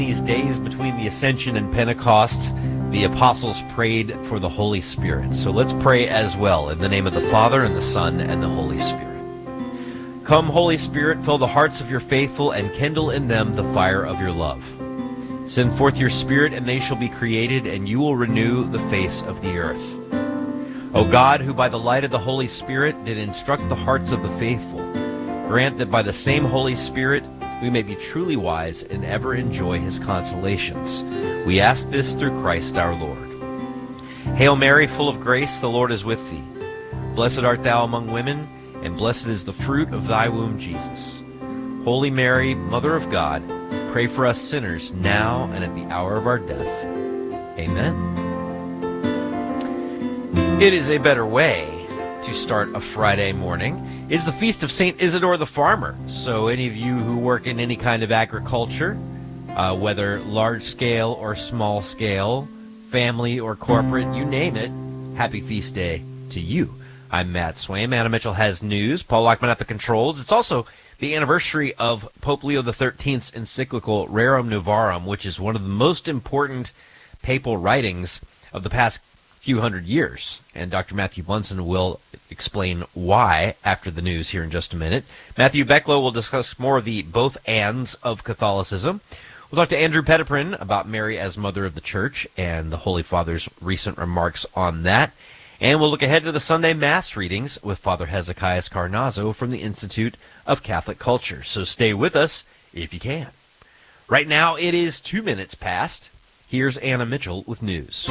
These days between the Ascension and Pentecost, the apostles prayed for the Holy Spirit. So let's pray as well, in the name of the Father, and the Son, and the Holy Spirit. Come, Holy Spirit, fill the hearts of your faithful, and kindle in them the fire of your love. Send forth your Spirit, and they shall be created, and you will renew the face of the earth. O God, who by the light of the Holy Spirit did instruct the hearts of the faithful, grant that by the same Holy Spirit we may be truly wise and ever enjoy his consolations. We ask this through Christ our Lord. Hail Mary, full of grace, the Lord is with thee. Blessed art thou among women, and blessed is the fruit of thy womb, Jesus. Holy Mary, Mother of God, pray for us sinners, now and at the hour of our death. Amen. It is a better way to start a Friday morning. It's the feast of St. Isidore the Farmer. So any of you who work in any kind of agriculture, whether large scale or small scale, family or corporate, you name it, happy feast day to you. I'm Matt Swaim. Anna Mitchell has news. Paul Lockman at the controls. It's also the anniversary of Pope Leo XIII's encyclical Rerum Novarum, which is one of the most important papal writings of the past few hundred years. And Dr. Matthew Bunson will explain why after the news here in just a minute. Matthew Becklow will discuss more of the both ands of Catholicism. We'll talk to Andrew Petiprin about Mary as Mother of the Church and the Holy Father's recent remarks on that. And we'll look ahead to the Sunday Mass readings with Father Hezekiah Carnazzo from the Institute of Catholic Culture. So stay with us if you can. Right now it is 2 minutes past. Here's Anna Mitchell with news.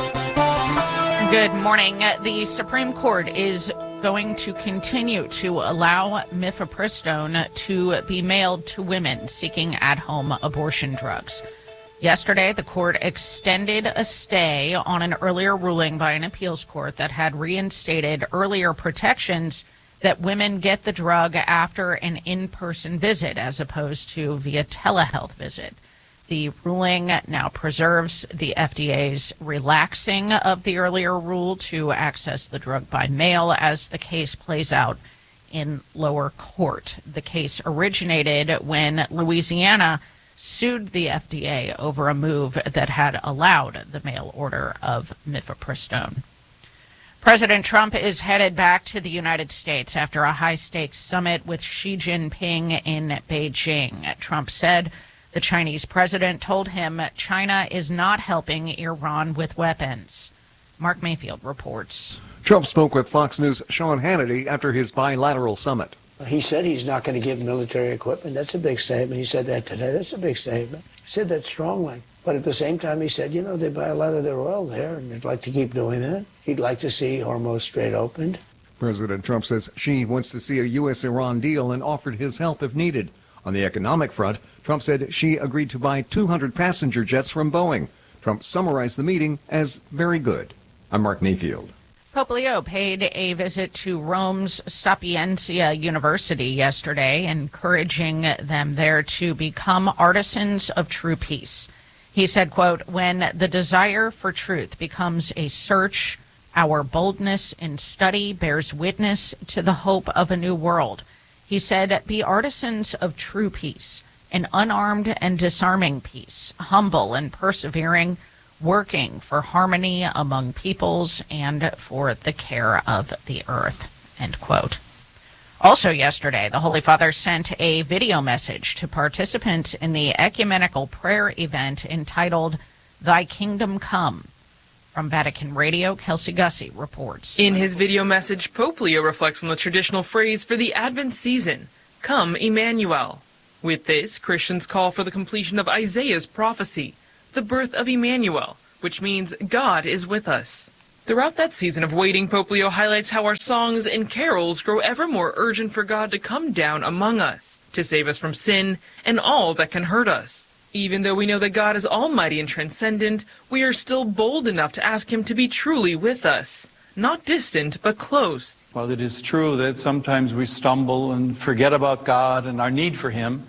Good morning. The Supreme Court is going to continue to allow mifepristone to be mailed to women seeking at-home abortion drugs. Yesterday, the court extended a stay on an earlier ruling by an appeals court that had reinstated earlier protections that women get the drug after an in-person visit as opposed to via telehealth visit. The ruling now preserves the FDA's relaxing of the earlier rule to access the drug by mail as the case plays out in lower court. The case originated when Louisiana sued the FDA over a move that had allowed the mail order of mifepristone. President Trump is headed back to the United States after a high-stakes summit with Xi Jinping in Beijing. Trump said the Chinese president told him China is not helping Iran with weapons. Mark Mayfield reports. Trump spoke with Fox News' Sean Hannity after his bilateral summit. He said he's not going to give military equipment. That's a big statement. He said that today. That's a big statement. He said that strongly. But at the same time, he said, you know, they buy a lot of their oil there, and they'd like to keep doing that. He'd like to see Hormuz Strait opened. President Trump says Xi wants to see a U.S.-Iran deal and offered his help if needed. On the economic front, Trump said Xi agreed to buy 200 passenger jets from Boeing. Trump summarized the meeting as very good. I'm Mark Mayfield. Pope Leo paid a visit to Rome's Sapienza University yesterday, encouraging them there to become artisans of true peace. He said, quote, when the desire for truth becomes a search, our boldness in study bears witness to the hope of a new world. He said, be artisans of true peace, an unarmed and disarming peace, humble and persevering, working for harmony among peoples and for the care of the earth, end quote. Also yesterday, the Holy Father sent a video message to participants in the ecumenical prayer event entitled Thy Kingdom Come. From Vatican Radio, Kelsey Gussie reports. In his video message, Pope Leo reflects on the traditional phrase for the Advent season, Come, Emmanuel. With this, Christians call for the completion of Isaiah's prophecy, the birth of Emmanuel, which means God is with us. Throughout that season of waiting, Pope Leo highlights how our songs and carols grow ever more urgent for God to come down among us, to save us from sin and all that can hurt us. Even though we know that God is almighty and transcendent, we are still bold enough to ask him to be truly with us, not distant, but close. While it is true that sometimes we stumble and forget about God and our need for him,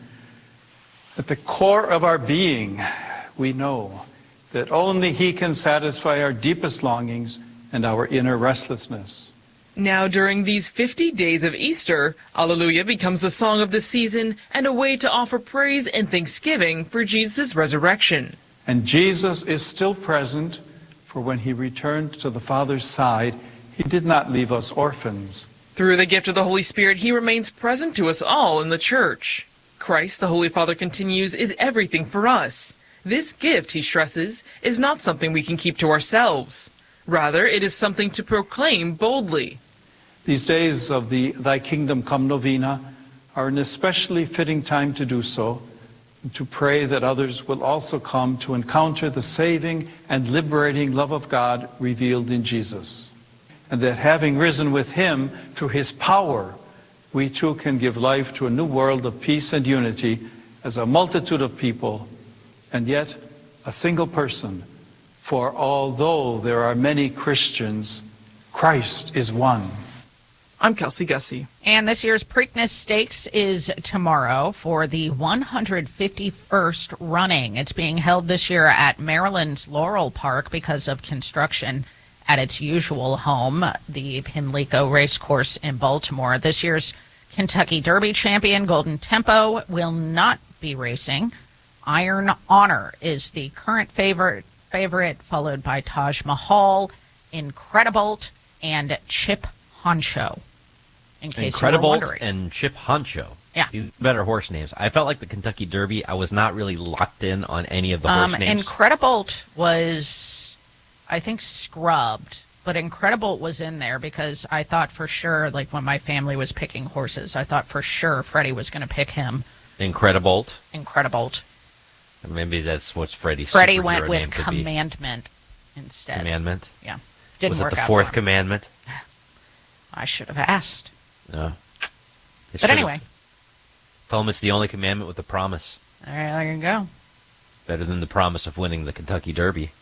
at the core of our being, we know that only he can satisfy our deepest longings and our inner restlessness. Now, during these 50 days of Easter, Alleluia becomes the song of the season and a way to offer praise and thanksgiving for Jesus' resurrection. And Jesus is still present, for when he returned to the Father's side, he did not leave us orphans. Through the gift of the Holy Spirit, he remains present to us all in the Church. Christ, the Holy Father continues, is everything for us. This gift, he stresses, is not something we can keep to ourselves. Rather, it is something to proclaim boldly. These days of the Thy Kingdom Come novena are an especially fitting time to do so, and to pray that others will also come to encounter the saving and liberating love of God revealed in Jesus. And that having risen with him through his power, we too can give life to a new world of peace and unity as a multitude of people, and yet a single person. For although there are many Christians, Christ is one. I'm Kelsey Gussie. And this year's Preakness Stakes is tomorrow for the 151st running. It's being held this year at Maryland's Laurel Park because of construction at its usual home, the Pimlico Racecourse in Baltimore. This year's Kentucky Derby champion, Golden Tempo, will not be racing. Iron Honor is the current favorite, followed by Taj Mahal, Incredibolt, and Chip Honcho. In case you were wondering. And Chip Honcho. Yeah. Better horse names. I felt like the Kentucky Derby, I was not really locked in on any of the horse names. Incredibolt was, I think, scrubbed. But Incredibolt was in there because I thought for sure, like when my family was picking horses, I thought for sure Freddie was going to pick him. Incredibolt? Incredibolt. Maybe that's what Freddie's Freddie superhero went with name could Commandment instead. Commandment? Yeah. Didn't was work it the out fourth for him. commandment? I should have asked. No. But anyway. Tell him it's the only commandment with a promise. All right, there you go. Better than the promise of winning the Kentucky Derby.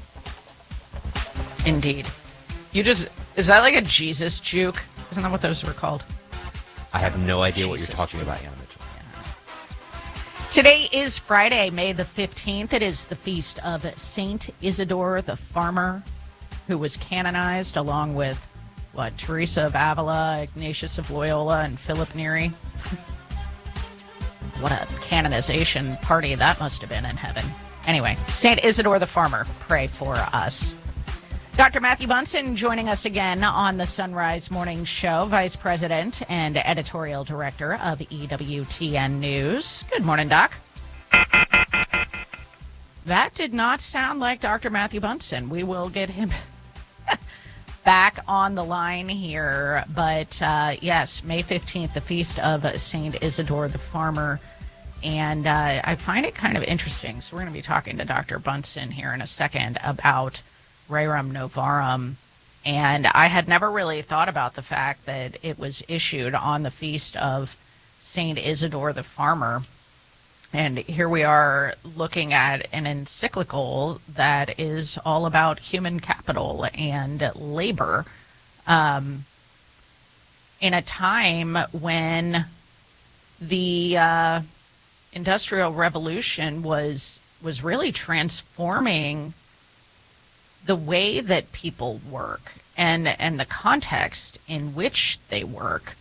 Indeed. Is that like a Jesus juke? Isn't that what those were called? I have no idea what you're Jesus talking juke. about, Anna Mitchell. Today is Friday, May the 15th. It is the feast of Saint Isidore the Farmer, who was canonized along with, Teresa of Avila, Ignatius of Loyola, and Philip Neri. What a canonization party that must have been in heaven. Anyway, Saint Isidore the Farmer, pray for us. Dr. Matthew Bunson joining us again on the Sunrise Morning Show, Vice President and Editorial Director of EWTN News. Good morning, Doc. That did not sound like Dr. Matthew Bunson. We will get him back on the line here. But yes, May 15th, the feast of St. Isidore the Farmer. And I find it kind of interesting. So we're going to be talking to Dr. Bunson here in a second about Rerum Novarum. And I had never really thought about the fact that it was issued on the feast of St. Isidore the Farmer. And here we are looking at an encyclical that is all about human capital and labor in a time when the Industrial Revolution was really transforming the way that people work and the context in which they work.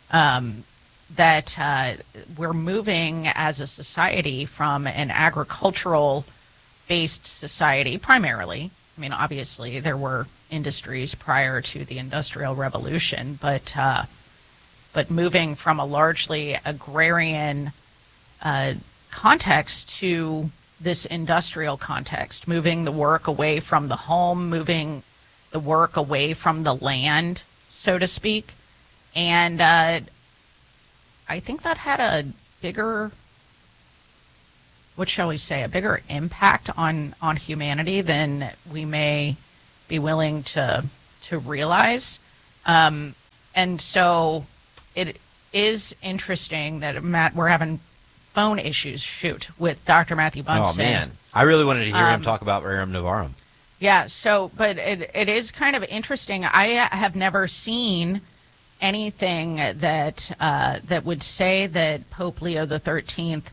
That we're moving as a society from an agricultural-based society, primarily. I mean, obviously, there were industries prior to the Industrial Revolution, but moving from a largely agrarian context to this industrial context, moving the work away from the home, moving the work away from the land, so to speak. And I think that had a bigger, what shall we say, a bigger impact on humanity than we may be willing to realize. And so it is interesting that, Matt, we're having phone issues, with Dr. Matthew Bunson. Oh, man. I really wanted to hear him talk about Rerum Novarum. Yeah, so, but it is kind of interesting. I have never seen anything that would say that Pope Leo XIII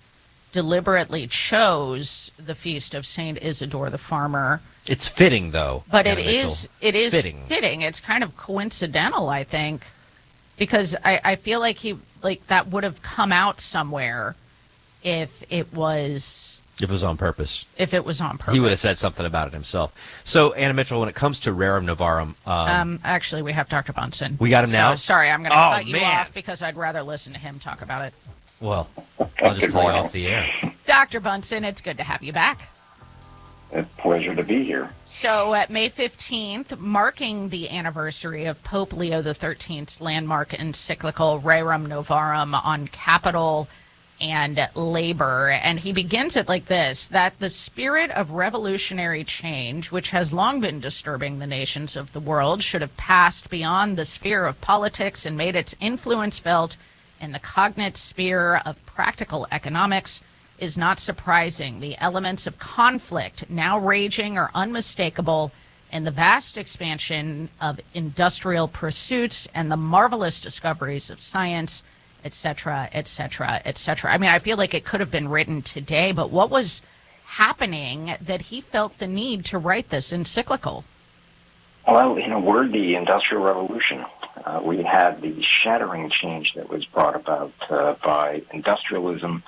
deliberately chose the feast of Saint Isidore the Farmer. It's fitting, though. But Anna it is fitting. It's kind of coincidental, I think, because I feel like that would have come out somewhere if it was on purpose. If it was on purpose. He would have said something about it himself. So, Anna Mitchell, when it comes to Rerum Novarum... actually, we have Dr. Bunsen. We got him now? Sorry, I'm going to cut you off because I'd rather listen to him talk about it. Well, I'll just tell you off the air. Dr. Bunsen, it's good to have you back. It's a pleasure to be here. So at May 15th, marking the anniversary of Pope Leo XIII's landmark encyclical Rerum Novarum on capital and labor, and he begins it like this, that the spirit of revolutionary change, which has long been disturbing the nations of the world, should have passed beyond the sphere of politics and made its influence felt in the cognate sphere of practical economics, is not surprising. The elements of conflict now raging are unmistakable in the vast expansion of industrial pursuits and the marvelous discoveries of science, etc., etc., etc. I mean, I feel like it could have been written today, but what was happening that he felt the need to write this encyclical? Well, in a word, the Industrial Revolution. We had the shattering change that was brought about by industrialism,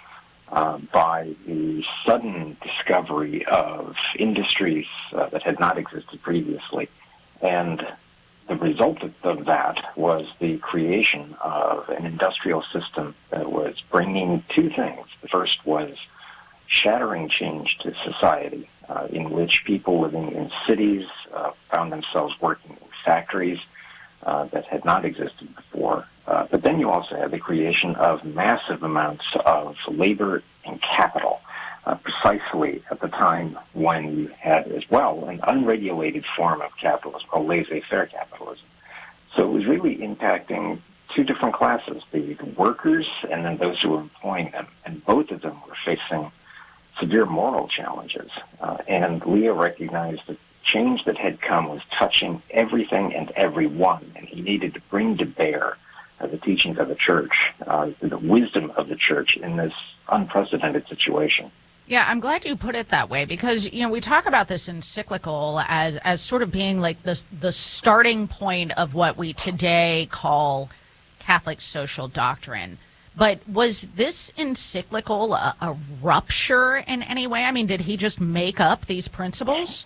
by the sudden discovery of industries that had not existed previously. And the result of that was the creation of an industrial system that was bringing two things. The first was shattering change to society, in which people living in cities found themselves working in factories that had not existed before. But then you also had the creation of massive amounts of labor and capital, precisely at the time when you had as well an unregulated form of capitalism, called laissez-faire capitalism. So it was really impacting two different classes, the workers and then those who were employing them. And both of them were facing severe moral challenges. And Leo recognized that change that had come was touching everything and everyone, and he needed to bring to bear the teachings of the church, the wisdom of the church in this unprecedented situation. Yeah, I'm glad you put it that way because, you know, we talk about this encyclical as sort of being like the starting point of what we today call Catholic social doctrine. But was this encyclical a rupture in any way? I mean, did he just make up these principles?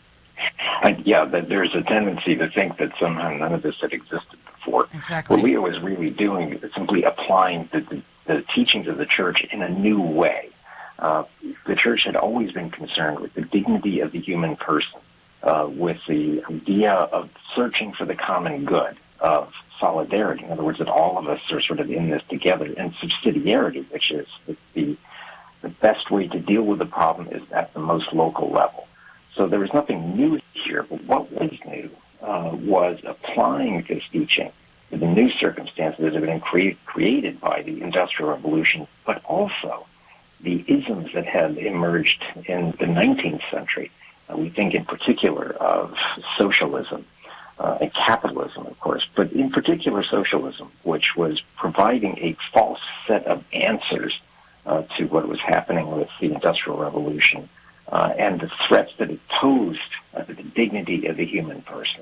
Yeah, there's a tendency to think that somehow none of this had existed before. Exactly. What Leo was really doing is simply applying the teachings of the church in a new way. The church had always been concerned with the dignity of the human person, with the idea of searching for the common good, of solidarity. In other words, that all of us are sort of in this together, and subsidiarity, which is the best way to deal with the problem is at the most local level. So there was nothing new here, but what was new was applying this teaching to the new circumstances that have been created by the Industrial Revolution, but also the isms that had emerged in the 19th century. We think in particular of socialism and capitalism, of course, but in particular socialism, which was providing a false set of answers to what was happening with the Industrial Revolution and the threats that it posed to the dignity of the human person.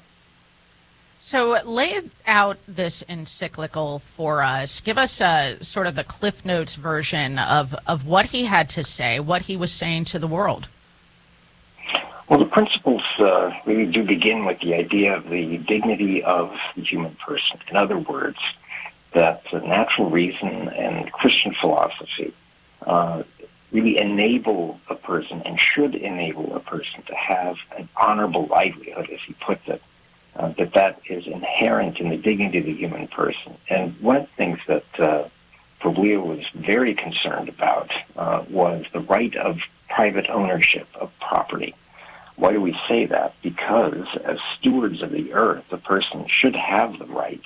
So lay out this encyclical for us. Give us a sort of the Cliff Notes version of what he had to say, what he was saying to the world. Well, the principles really do begin with the idea of the dignity of the human person. In other words, that natural reason and Christian philosophy really enable a person and should enable a person to have an honorable livelihood, as he puts it, that is inherent in the dignity of the human person. And one of the things that Leo was very concerned about was the right of private ownership of property. Why do we say that? Because as stewards of the earth, a person should have the right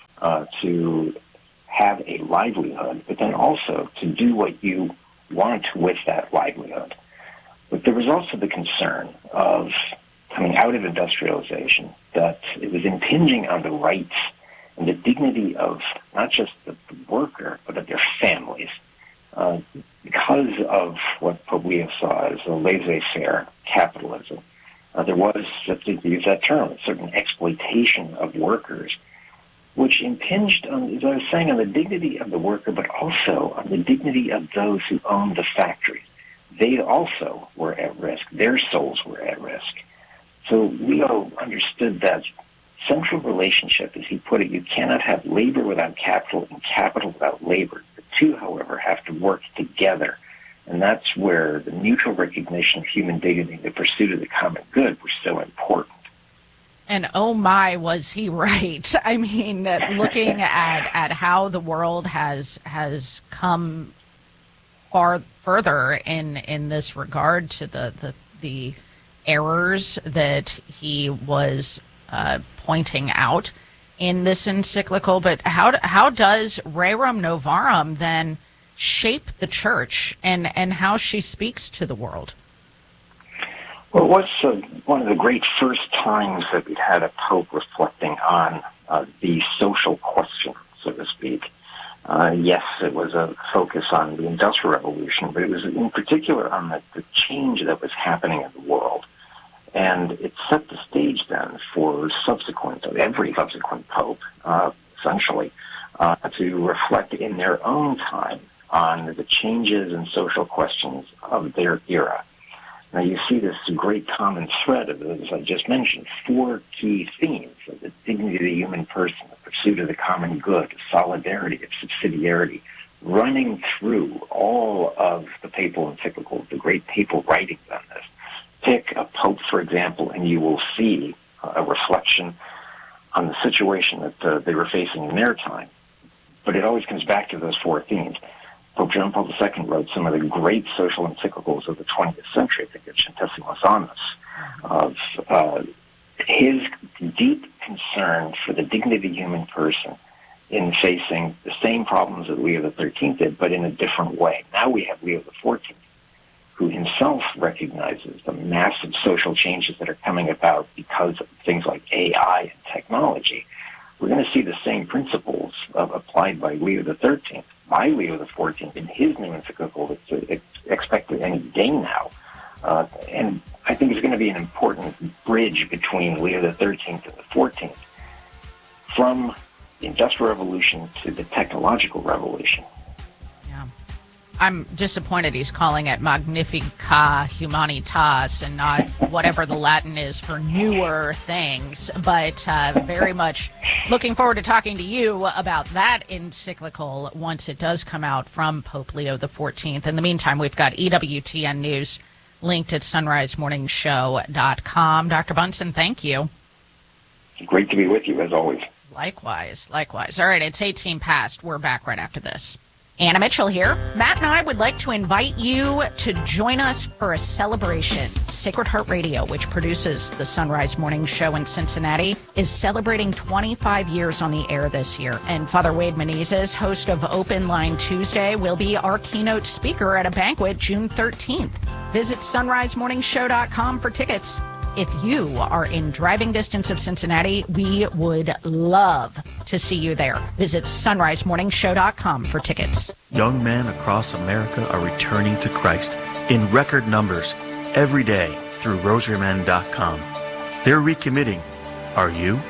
to have a livelihood, but then also to do what you want with that livelihood. But there was also the concern of coming out of industrialization that it was impinging on the rights and the dignity of not just the worker, but of their families. because of what Pope Leo saw as a laissez-faire capitalism. There was, to use that term, a certain exploitation of workers, which impinged on, as I was saying, on the dignity of the worker, but also on the dignity of those who owned the factories. They also were at risk. Their souls were at risk. So Leo understood that central relationship, as he put it. You cannot have labor without capital and capital without labor. The two, however, have to work together. And that's where the mutual recognition of human dignity and the pursuit of the common good were so important. And oh my, was he right? I mean, looking at how the world has come further in this regard to the errors that he was pointing out in this encyclical. But how does Rerum Novarum then shape the church and how she speaks to the world? Well, it was one of the great first times that we'd had a pope reflecting on the social question, so to speak. Yes, it was a focus on the Industrial Revolution, but it was in particular on the change that was happening in the world. And it set the stage then for every subsequent pope, essentially, to reflect in their own time on the changes and social questions of their era. Now you see this great common thread of, as I just mentioned, 4 key themes of the dignity of the human person, the pursuit of the common good, solidarity, of subsidiarity, running through all of the papal encyclicals, the great papal writings on this. Pick a pope, for example, and you will see a reflection on the situation that they were facing in their time. But it always comes back to those 4 themes. Pope John Paul II wrote some of the great social encyclicals of the 20th century, I think it's Centesimus Annus, of his deep concern for the dignity of the human person in facing the same problems that Leo XIII did, but in a different way. Now we have Leo XIV, who himself recognizes the massive social changes that are coming about because of things like AI and technology. We're going to see the same principles applied by Leo XIII, by Leo XIV in his new encyclical that's expected any day now. And I think it's going to be an important bridge between Leo XIII and the XIV, from the Industrial Revolution to the technological revolution. Yeah. I'm disappointed he's calling it Magnifica Humanitas and not whatever the Latin is for newer things, but very much looking forward to talking to you about that encyclical once it does come out from Pope Leo XIV. In the meantime, we've got EWTN News linked at sunrisemorningshow.com. Dr. Bunson, thank you. Great to be with you, as always. Likewise. All right, it's 18 past. We're back right after this. Anna Mitchell here. Matt and I would like to invite you to join us for a celebration. Sacred Heart Radio, which produces the Sunrise Morning Show in Cincinnati, is celebrating 25 years on the air this year. And Father Wade Menezes, host of Open Line Tuesday, will be our keynote speaker at a banquet June 13th. Visit sunrisemorningshow.com for tickets. If you are in driving distance of Cincinnati, we would love to see you there. Visit sunrisemorningshow.com for tickets. Young men across America are returning to Christ in record numbers every day through rosarymen.com. They're recommitting. Are you?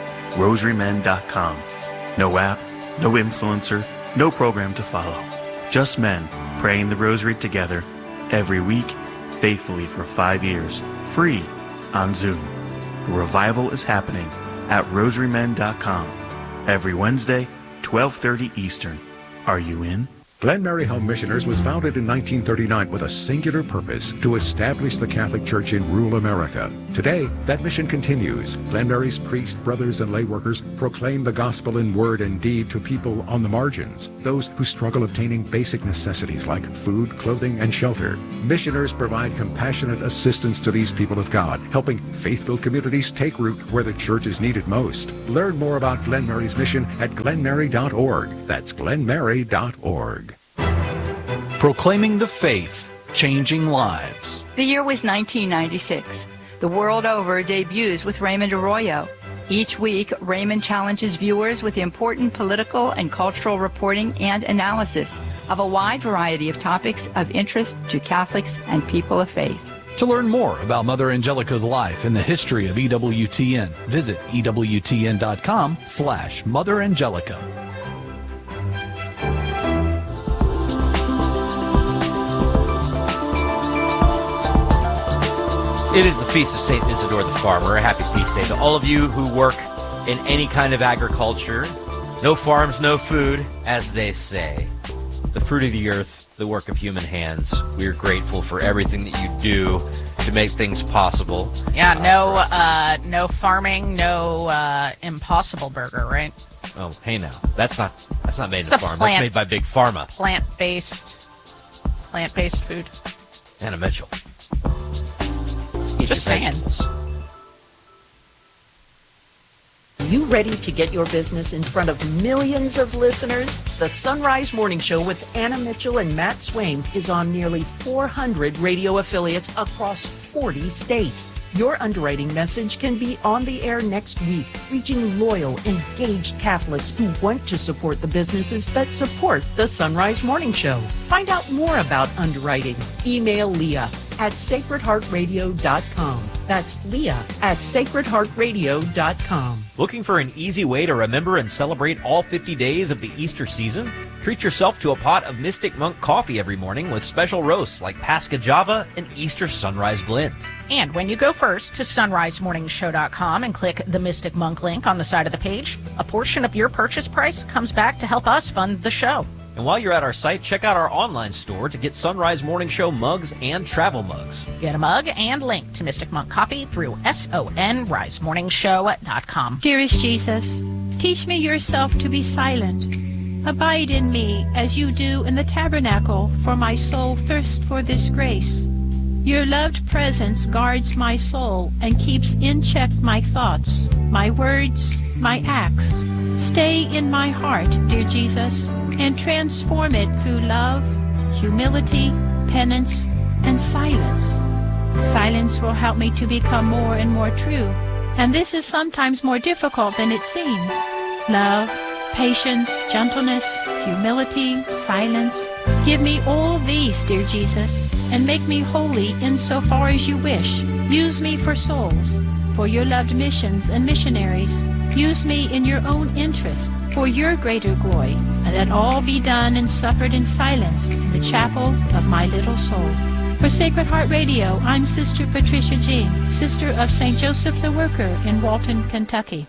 rosarymen.com. No app, no influencer, no program to follow. Just men praying the rosary together every week, faithfully for 5 years, free on Zoom. The revival is happening at rosarymen.com every Wednesday, 12:30 Eastern. Are you in? Glen Mary Home Missioners was founded in 1939 with a singular purpose: to establish the Catholic Church in rural America. Today, that mission continues. Glen Mary's priests, brothers, and lay workers proclaim the gospel in word and deed to people on the margins, those who struggle obtaining basic necessities like food, clothing, and shelter. Missioners provide compassionate assistance to these people of God, helping faith-filled communities take root where the church is needed most. Learn more about Glen Mary's mission at glenmary.org. That's glenmary.org. Proclaiming the faith, changing lives. The year was 1996. The world over debuts with Raymond Arroyo. Each week, Raymond challenges viewers with important political and cultural reporting and analysis of a wide variety of topics of interest to Catholics and people of faith. To learn more about Mother Angelica's life and the history of EWTN, visit EWTN.com/Mother Angelica. It is the Feast of St. Isidore the Farmer. A happy feast day to all of you who work in any kind of agriculture. No farms, no food, as they say. The fruit of the earth, the work of human hands. We are grateful for everything that you do to make things possible. Yeah, no farming, no Impossible Burger, right? Oh, hey now. That's not made in a farm. That's made by Big Pharma. Plant-based food. Anna Mitchell. Just saying. You ready to get your business in front of millions of listeners? The Sunrise Morning Show with Anna Mitchell and Matt Swain is on nearly 400 radio affiliates across 40 states. Your underwriting message can be on the air next week, reaching loyal, engaged Catholics who want to support the businesses that support the Sunrise Morning Show. Find out more about underwriting. Email Leah at sacredheartradio.com. That's Leah at sacredheartradio.com. Looking for an easy way to remember and celebrate all 50 days of the Easter season? Treat yourself to a pot of Mystic Monk coffee every morning with special roasts like Pasca Java and Easter Sunrise Blend. And when you go first to sunrisemorningshow.com and click the Mystic Monk link on the side of the page, a portion of your purchase price comes back to help us fund the show. And while you're at our site, check out our online store to get Sunrise Morning Show mugs and travel mugs. Get a mug and link to Mystic Monk Coffee through sonrisemorningshow.com. Dearest Jesus, teach me yourself to be silent. Abide in me as you do in the tabernacle, for my soul thirsts for this grace. Your loved presence guards my soul and keeps in check my thoughts, my words, my acts. Stay in my heart, dear Jesus, and transform it through love, humility, penance, and silence. Silence will help me to become more and more true, and this is sometimes more difficult than it seems. Love, patience, gentleness, humility, silence. Give me all these, dear Jesus, and make me holy insofar as you wish. Use me for souls, for your loved missions and missionaries. Use me in your own interest, for your greater glory, and let all be done and suffered in silence in the chapel of my little soul. For Sacred Heart Radio, I'm Sister Patricia Jean, Sister of St. Joseph the Worker in Walton, Kentucky.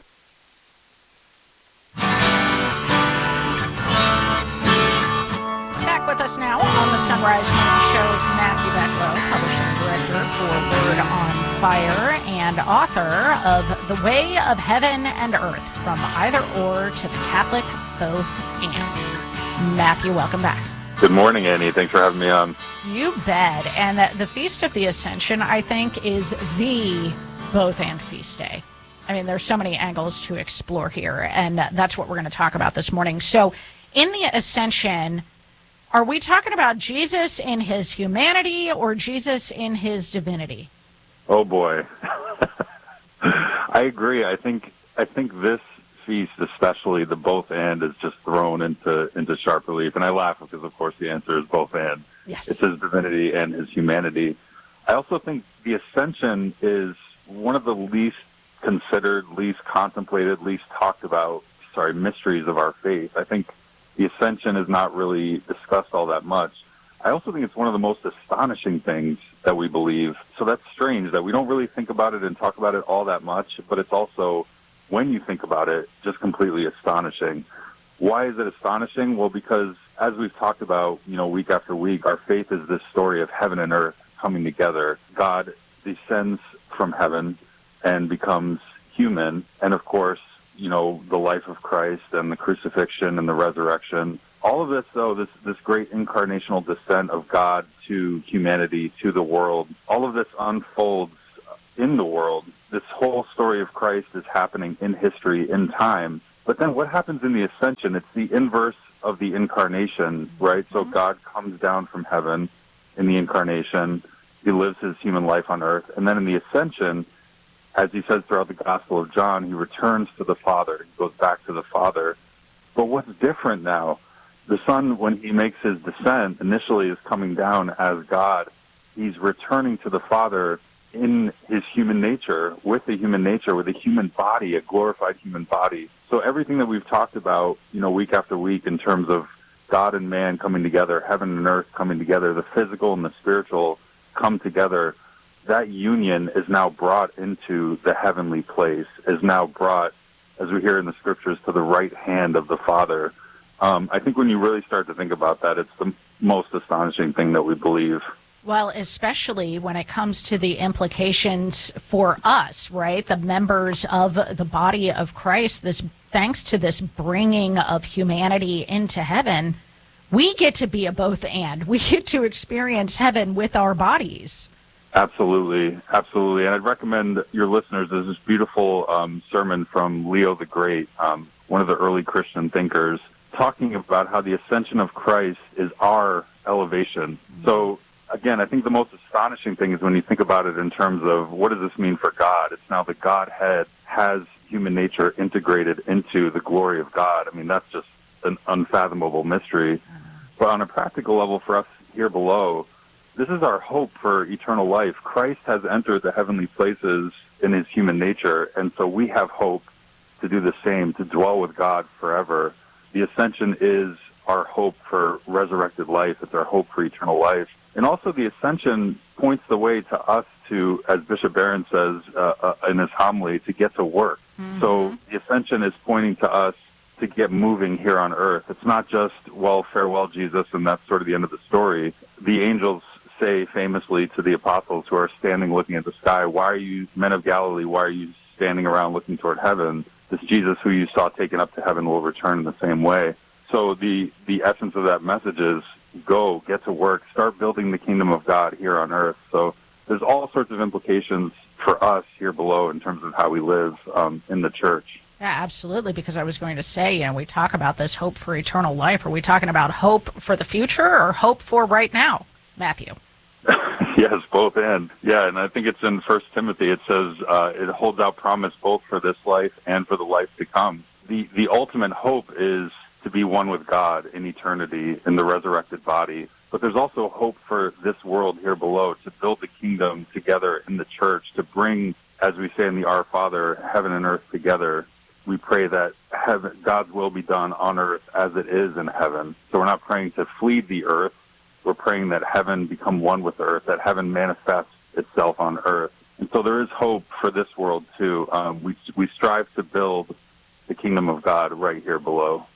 Back with us now on the Sunrise Morning Show is Matthew Becklow, Publishing Director for Word on Fire and author of The Way of Heaven and Earth, From Either Or to the Catholic Both And. Matthew, welcome back. Good morning, Annie. Thanks for having me on. You bet. And the Feast of the Ascension, I think, is the Both And Feast Day. I mean, there's so many angles to explore here, and that's what we're going to talk about this morning. So in the Ascension, are we talking about Jesus in his humanity or Jesus in his divinity? Oh boy. I agree. I think this feast, especially the both and, is just thrown into sharp relief. And I laugh because of course the answer is both and. Yes. It's his divinity and his humanity. I also think the Ascension is one of the least considered, least contemplated, least talked about, mysteries of our faith. I think the Ascension is not really discussed all that much. I also think it's one of the most astonishing things that we believe. So that's strange that we don't really think about it and talk about it all that much, but it's also, when you think about it, just completely astonishing. Why is it astonishing? Well, because as we've talked about, week after week, our faith is this story of heaven and earth coming together. God descends from heaven and becomes human. And of course, the life of Christ and the crucifixion and the resurrection. All of this, though, this great incarnational descent of God to humanity, to the world, all of this unfolds in the world. This whole story of Christ is happening in history, in time. But then what happens in the Ascension? It's the inverse of the incarnation, right? So God comes down from heaven in the incarnation. He lives his human life on earth. And then in the Ascension, as he says throughout the Gospel of John, he returns to the Father. He goes back to the Father. But what's different now? The Son, when he makes his descent, initially is coming down as God. He's returning to the Father in his human nature, with a human body, a glorified human body. So everything that we've talked about, week after week in terms of God and man coming together, heaven and earth coming together, the physical and the spiritual come together, that union is now brought into the heavenly place, is now brought, as we hear in the scriptures, to the right hand of the Father. I think when you really start to think about that, it's the most astonishing thing that we believe. Well, especially when it comes to the implications for us, right? The members of the body of Christ, thanks to this bringing of humanity into heaven, we get to be a both and. We get to experience heaven with our bodies. Absolutely, absolutely. And I'd recommend your listeners, there's this beautiful sermon from Leo the Great, one of the early Christian thinkers, talking about how the ascension of Christ is our elevation. So, again, I think the most astonishing thing is when you think about it in terms of what does this mean for God? It's now the Godhead has human nature integrated into the glory of God. I mean, that's just an unfathomable mystery. But on a practical level for us here below, this is our hope for eternal life. Christ has entered the heavenly places in his human nature, and so we have hope to do the same, to dwell with God forever. The ascension is our hope for resurrected life. It's our hope for eternal life. And also the ascension points the way to us to, as Bishop Barron says in his homily, to get to work. Mm-hmm. So the ascension is pointing to us to get moving here on earth. It's not just, well, farewell, Jesus, and that's sort of the end of the story. The angels say famously to the apostles who are standing looking at the sky, why are you, men of Galilee, why are you standing around looking toward heaven? This Jesus who you saw taken up to heaven will return in the same way. So the essence of that message is go, get to work, start building the kingdom of God here on earth. So there's all sorts of implications for us here below in terms of how we live in the church. Yeah, absolutely, because I was going to say, we talk about this hope for eternal life. Are we talking about hope for the future or hope for right now, Matthew? Yes, both and. Yeah, and I think it's in 1 Timothy. It says it holds out promise both for this life and for the life to come. The ultimate hope is to be one with God in eternity in the resurrected body. But there's also hope for this world here below, to build the kingdom together in the church, to bring, as we say in the Our Father, heaven and earth together. We pray that God's will be done on earth as it is in heaven. So we're not praying to flee the earth. We're praying that heaven become one with earth, that heaven manifests itself on earth. And so there is hope for this world, too. We strive to build the kingdom of God right here below.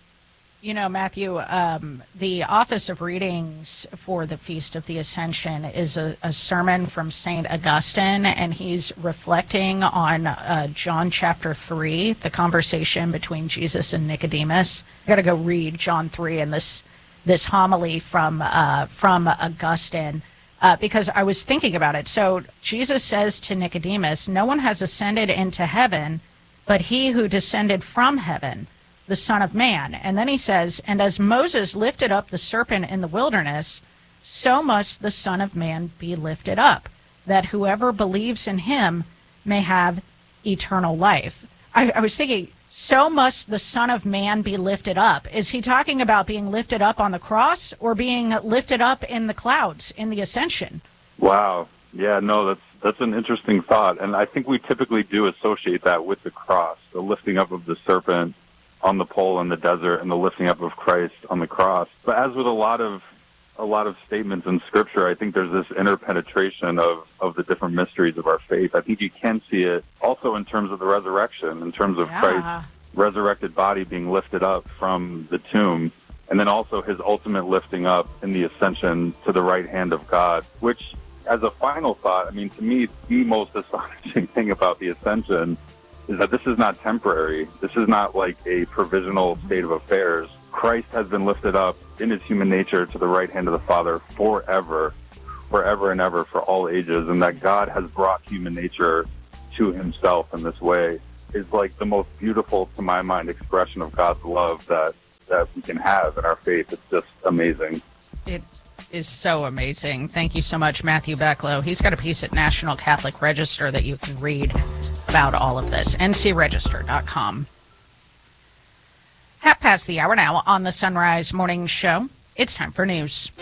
Matthew, the Office of Readings for the Feast of the Ascension is a sermon from St. Augustine, and he's reflecting on John chapter 3, the conversation between Jesus and Nicodemus. I got to go read John 3 and this homily from Augustine because I was thinking about it. So Jesus says to Nicodemus, "No one has ascended into heaven but he who descended from heaven, the Son of Man." And then he says, "And as Moses lifted up the serpent in the wilderness, so must the Son of Man be lifted up, that whoever believes in him may have eternal life." I was thinking, so must the Son of Man be lifted up. Is he talking about being lifted up on the cross or being lifted up in the clouds in the ascension? Wow. Yeah, no, that's an interesting thought. And I think we typically do associate that with the cross, the lifting up of the serpent on the pole in the desert and the lifting up of Christ on the cross. But as with a lot of statements in Scripture, I think there's this interpenetration of the different mysteries of our faith. I think you can see it also in terms of the resurrection, in terms of Christ's resurrected body being lifted up from the tomb, and then also his ultimate lifting up in the ascension to the right hand of God, which, as a final thought, I mean, to me, the most astonishing thing about the ascension is that this is not temporary. This is not like a provisional state of affairs. Christ has been lifted up in his human nature to the right hand of the Father forever and ever, for all ages, and that God has brought human nature to himself in this way is like the most beautiful, to my mind, expression of God's love that we can have in our faith. It's just amazing. is so amazing. Thank you so much, Matthew Becklow. He's got a piece at National Catholic Register that you can read about all of this. ncregister.com. 1:30 now on the Sunrise Morning Show. It's time for news.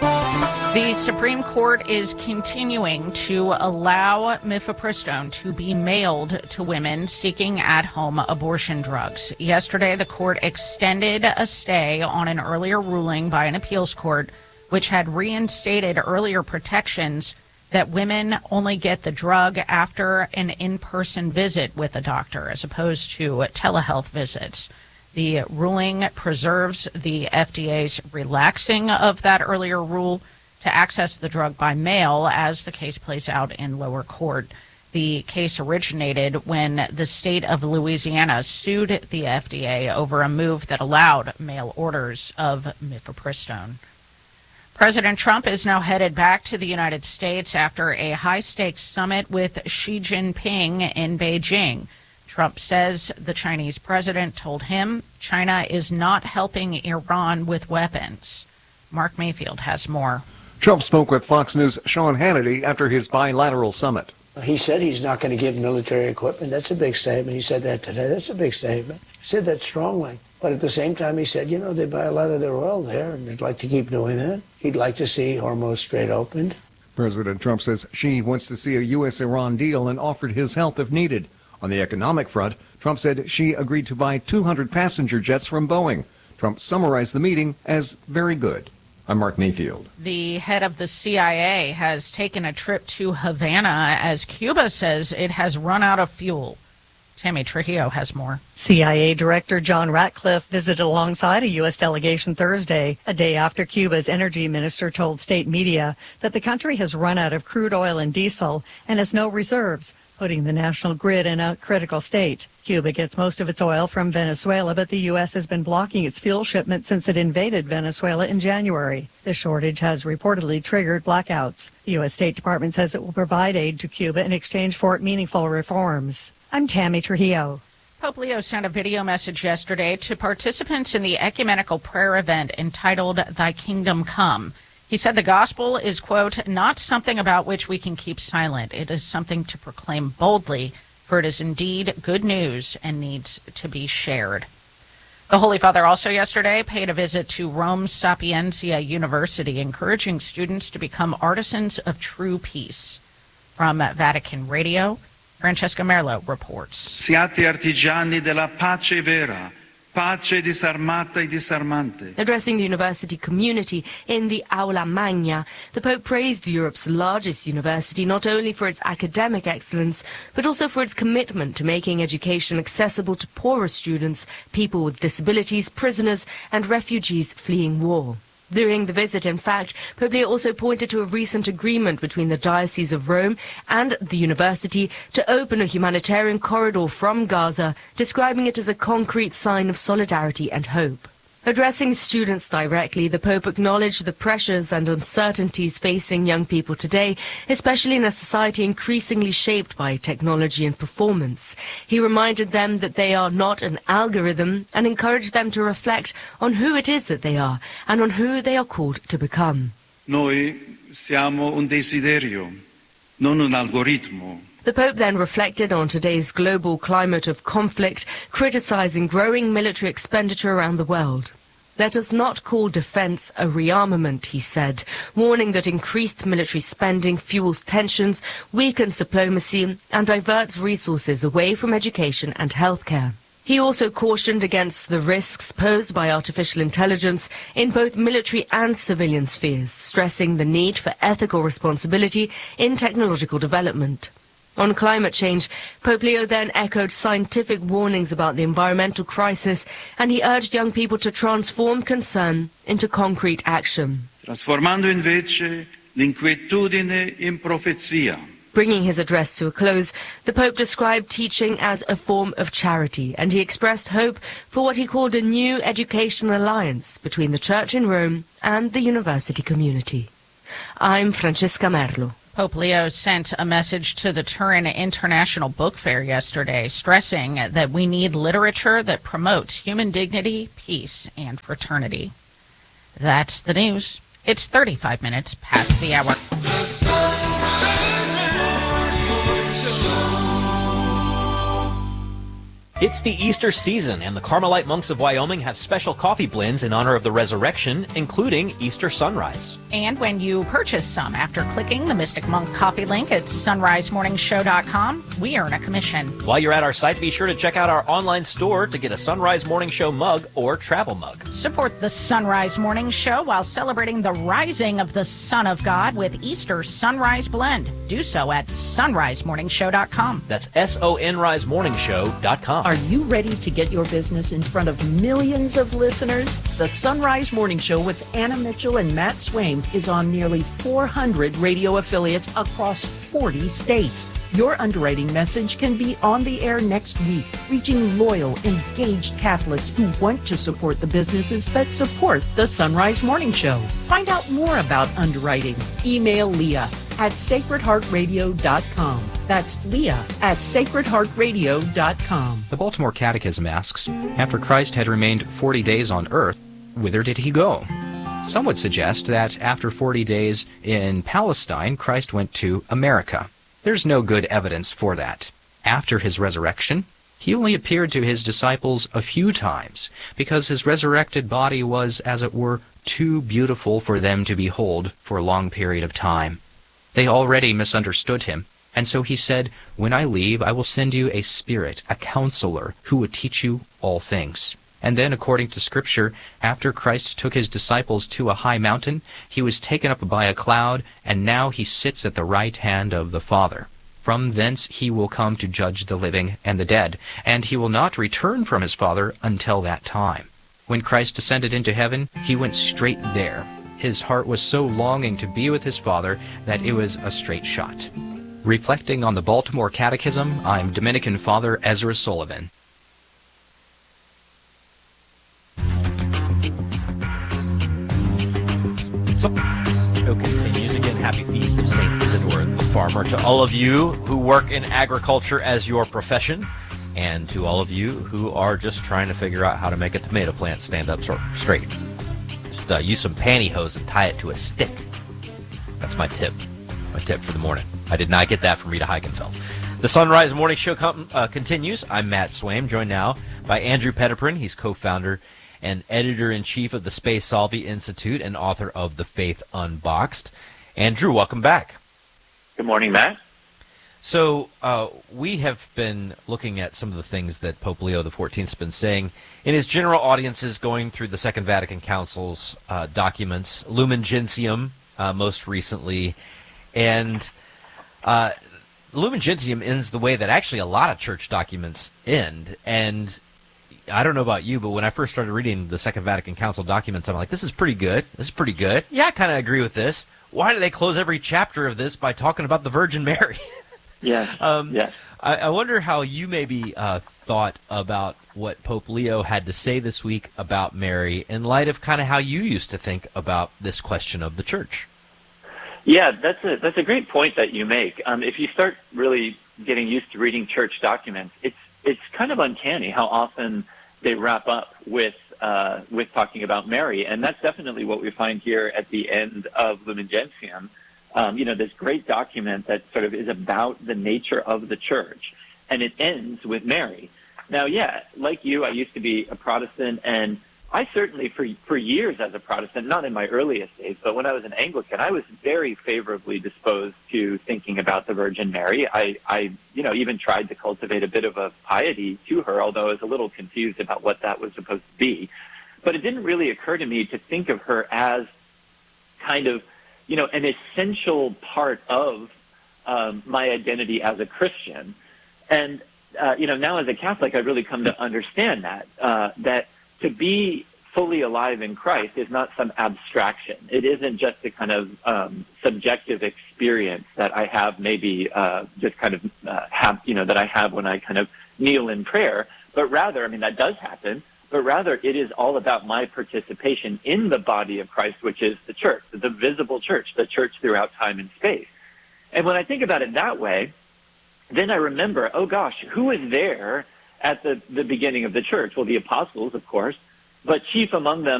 The Supreme Court is continuing to allow mifepristone to be mailed to women seeking at-home abortion drugs. Yesterday, the court extended a stay on an earlier ruling by an appeals court, which had reinstated earlier protections that women only get the drug after an in-person visit with a doctor, as opposed to telehealth visits. The ruling preserves the FDA's relaxing of that earlier rule to access the drug by mail as the case plays out in lower court. The case originated when the state of Louisiana sued the FDA over a move that allowed mail orders of mifepristone. President Trump is now headed back to the United States after a high-stakes summit with Xi Jinping in Beijing. Trump says the Chinese president told him China is not helping Iran with weapons. Mark Mayfield has more. Trump spoke with Fox News' Sean Hannity after his bilateral summit. He said he's not going to give military equipment. That's a big statement. He said that today. That's a big statement. He said that strongly. But at the same time, he said, they buy a lot of their oil there, and they'd like to keep doing that. He'd like to see Hormuz Strait opened. President Trump says Xi wants to see a U.S.-Iran deal and offered his help if needed. On the economic front, Trump said Xi agreed to buy 200 passenger jets from Boeing. Trump summarized the meeting as very good. I'm Mark Mayfield. The head of the CIA has taken a trip to Havana as Cuba says it has run out of fuel. Tammy Trujillo has more. CIA Director John Ratcliffe visited alongside a U.S. delegation Thursday, a day after Cuba's energy minister told state media that the country has run out of crude oil and diesel and has no reserves, putting the national grid in a critical state. Cuba gets most of its oil from Venezuela, but the U.S. has been blocking its fuel shipments since it invaded Venezuela in January. The shortage has reportedly triggered blackouts. The U.S. State Department says it will provide aid to Cuba in exchange for meaningful reforms. I'm Tammy Trujillo. Pope Leo sent a video message yesterday to participants in the ecumenical prayer event entitled Thy Kingdom Come. He said the gospel is, quote, not something about which we can keep silent. It is something to proclaim boldly, for it is indeed good news and needs to be shared. The Holy Father also yesterday paid a visit to Rome's Sapienza University, encouraging students to become artisans of true peace. From Vatican Radio, Francesca Merlo reports. Siate artigiani della pace vera. Pace disarmata e disarmante. Addressing the university community in the Aula Magna, the Pope praised Europe's largest university not only for its academic excellence, but also for its commitment to making education accessible to poorer students, people with disabilities, prisoners, and refugees fleeing war. During the visit, in fact, Pope Leo also pointed to a recent agreement between the Diocese of Rome and the university to open a humanitarian corridor from Gaza, describing it as a concrete sign of solidarity and hope. Addressing students directly, the Pope acknowledged the pressures and uncertainties facing young people today, especially in a society increasingly shaped by technology and performance. He reminded them that they are not an algorithm and encouraged them to reflect on who it is that they are and on who they are called to become. Noi siamo un desiderio, non un algoritmo. The Pope then reflected on today's global climate of conflict, criticizing growing military expenditure around the world. Let us not call defense a rearmament, he said, warning that increased military spending fuels tensions, weakens diplomacy, and diverts resources away from education and healthcare. He also cautioned against the risks posed by artificial intelligence in both military and civilian spheres, stressing the need for ethical responsibility in technological development. On climate change, Pope Leo then echoed scientific warnings about the environmental crisis, and he urged young people to transform concern into concrete action. Trasformando invece l'inquietudine in profezia. Bringing his address to a close, the Pope described teaching as a form of charity, and he expressed hope for what he called a new educational alliance between the Church in Rome and the university community. I'm Francesca Merlo. Pope Leo sent a message to the Turin International Book Fair yesterday, stressing that we need literature that promotes human dignity, peace, and fraternity. That's the news. It's 35 minutes past the hour. It's the Easter season, and the Carmelite monks of Wyoming have special coffee blends in honor of the resurrection, including Easter Sunrise. And when you purchase some after clicking the Mystic Monk coffee link at sunrisemorningshow.com, we earn a commission. While you're at our site, be sure to check out our online store to get a Sunrise Morning Show mug or travel mug. Support the Sunrise Morning Show while celebrating the rising of the Son of God with Easter Sunrise Blend. Do so at sunrisemorningshow.com. That's sonrisemorningshow.com. Are you ready to get your business in front of millions of listeners? The Sunrise Morning Show with Anna Mitchell and Matt Swaim is on nearly 400 radio affiliates across 40 states. Your underwriting message can be on the air next week, reaching loyal, engaged Catholics who want to support the businesses that support the Sunrise Morning Show. Find out more about underwriting. Email Leah at sacredheartradio.com. That's Leah at sacredheartradio.com. The Baltimore Catechism asks, after Christ had remained 40 days on earth, whither did he go? Some would suggest that after 40 days in Palestine, Christ went to America. There's no good evidence for that. After his resurrection, he only appeared to his disciples a few times, because his resurrected body was, as it were, too beautiful for them to behold for a long period of time. They already misunderstood him, and so he said, "When I leave, I will send you a Spirit, a counselor, who will teach you all things." And then, according to Scripture, after Christ took his disciples to a high mountain, he was taken up by a cloud, and now he sits at the right hand of the Father. From thence he will come to judge the living and the dead, and he will not return from his Father until that time. When Christ ascended into heaven, he went straight there. His heart was so longing to be with his Father that it was a straight shot. Reflecting on the Baltimore Catechism, I'm Dominican Father Ezra Sullivan. So, show continues again. Happy Feast of St. Isidore the Farmer to all of you who work in agriculture as your profession, and to all of you who are just trying to figure out how to make a tomato plant stand up straight. Just use some pantyhose and tie it to a stick. That's my tip. My tip for the morning. I did not get that from Rita Heikenfeld. The Sunrise Morning Show continues. I'm Matt Swaim, joined now by Andrew Petiprin. He's co-founder and editor-in-chief of the Space Solvi Institute and author of The Faith Unboxed. Andrew, welcome back. Good morning, Matt. So we have been looking at some of the things that Pope Leo XIV has been saying in his general audiences, going through the Second Vatican Council's documents, Lumen Gentium most recently. And Lumen Gentium ends the way that actually a lot of church documents end. And I don't know about you, but when I first started reading the Second Vatican Council documents, I'm like, this is pretty good. This is pretty good. Yeah, I kind of agree with this. Why do they close every chapter of this by talking about the Virgin Mary? Yes. Yes. I wonder how you maybe thought about what Pope Leo had to say this week about Mary in light of kind of how you used to think about this question of the church. Yeah, that's a great point that you make. If you start really getting used to reading church documents, it's kind of uncanny how often they wrap up with talking about Mary, and that's definitely what we find here at the end of Lumen Gentium. This great document that sort of is about the nature of the church, and it ends with Mary. Now, yeah, like you, I used to be a Protestant, and I certainly, for years as a Protestant, not in my earliest days, but when I was an Anglican, I was very favorably disposed to thinking about the Virgin Mary. I even tried to cultivate a bit of a piety to her, although I was a little confused about what that was supposed to be. But it didn't really occur to me to think of her as kind of, an essential part of my identity as a Christian. And, now as a Catholic, I've really come to understand that to be fully alive in Christ is not some abstraction. It isn't just a kind of subjective experience that I have maybe just kind of that I have when I kind of kneel in prayer, but rather, that does happen, but rather it is all about my participation in the body of Christ, which is the church, the visible church, the church throughout time and space. And when I think about it that way, then I remember, oh gosh, who was there at the beginning of the church? Well, the apostles, of course, but chief among them